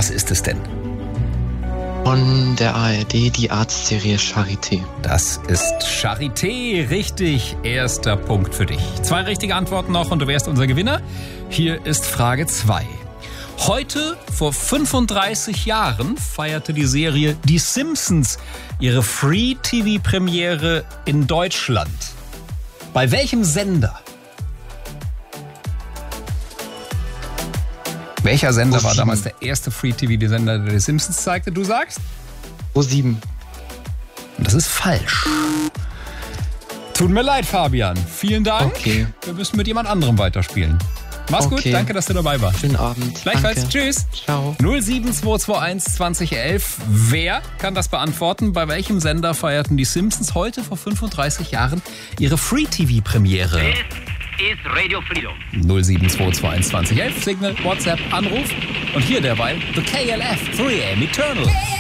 Was ist es denn? Von der ARD, die Arztserie Charité. Das ist Charité, richtig. Erster Punkt für dich. 2 richtige Antworten noch und du wärst unser Gewinner. Hier ist Frage 2. Heute, vor 35 Jahren, feierte die Serie Die Simpsons ihre Free-TV-Premiere in Deutschland. Bei welchem Sender? Welcher Sender war damals der erste Free-TV-Sender, der die Simpsons zeigte? Du sagst? Pro7. Und das ist falsch. Tut mir leid, Fabian. Vielen Dank. Okay. Wir müssen mit jemand anderem weiterspielen. Mach's gut, danke, dass du dabei warst. Schönen Abend. Gleichfalls, danke. Tschüss. Ciao. 07221 2011. Wer kann das beantworten? Bei welchem Sender feierten die Simpsons heute vor 35 Jahren ihre Free-TV-Premiere? This is Radio Freedom. 07221 2011. Signal, WhatsApp, Anruf. Und hier derweil The KLF 3AM Eternal.